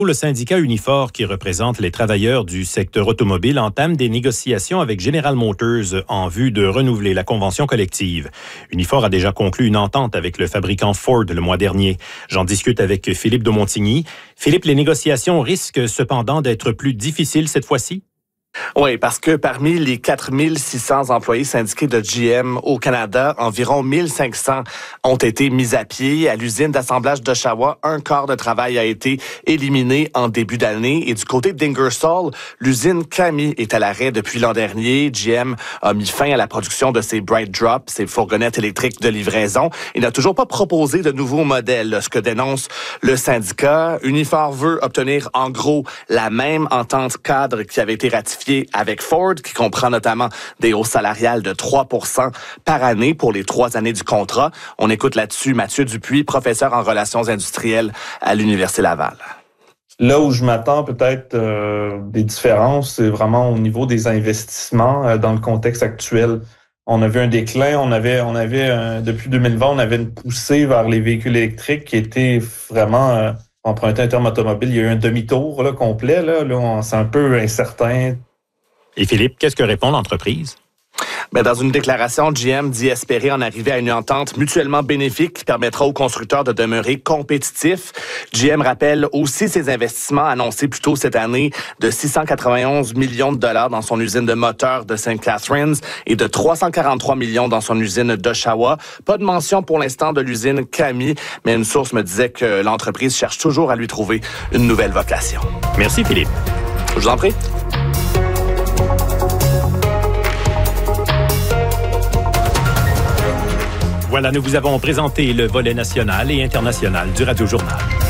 Le syndicat Unifor, qui représente les travailleurs du secteur automobile, entame des négociations avec General Motors en vue de renouveler la convention collective. Unifor a déjà conclu une entente avec le fabricant Ford le mois dernier. J'en discute avec Philippe de Montigny. Philippe, les négociations risquent cependant d'être plus difficiles cette fois-ci? Oui, parce que parmi les 4600 employés syndiqués de GM au Canada, environ 1500 ont été mis à pied. À l'usine d'assemblage d'Oshawa, un quart de travail a été éliminé en début d'année. Et du côté d'Ingersoll, l'usine Cami est à l'arrêt depuis l'an dernier. GM a mis fin à la production de ses Bright Drop, ses fourgonnettes électriques de livraison. Il n'a toujours pas proposé de nouveaux modèles, ce que dénonce le syndicat. Unifor veut obtenir en gros la même entente cadre qui avait été ratifiée avec Ford, qui comprend notamment des hausses salariales de 3% par année pour les 3 années du contrat. On écoute là-dessus Mathieu Dupuis, professeur en relations industrielles à l'Université Laval. Là où je m'attends peut-être des différences, c'est vraiment au niveau des investissements dans le contexte actuel. On a vu un déclin, on avait depuis 2020, on avait une poussée vers les véhicules électriques qui était vraiment emprunté un terme automobile. Il y a eu un demi-tour là, complet. Là, c'est un peu incertain. Et Philippe, qu'est-ce que répond l'entreprise? Dans une déclaration, GM dit espérer en arriver à une entente mutuellement bénéfique qui permettra aux constructeurs de demeurer compétitifs. GM rappelle aussi ses investissements annoncés plus tôt cette année de 691 millions de dollars dans son usine de moteurs de St. Catharines et de 343 millions dans son usine d'Oshawa. Pas de mention pour l'instant de l'usine Cami, mais une source me disait que l'entreprise cherche toujours à lui trouver une nouvelle vocation. Merci Philippe. Je vous en prie. Voilà, nous vous avons présenté le volet national et international du Radio Journal.